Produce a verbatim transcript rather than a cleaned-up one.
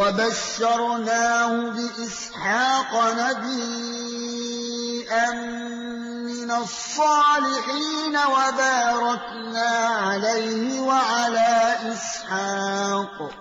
وبشرناه بإسحاق نبيا من الصالحين وباركنا عليه وعلى إسحاق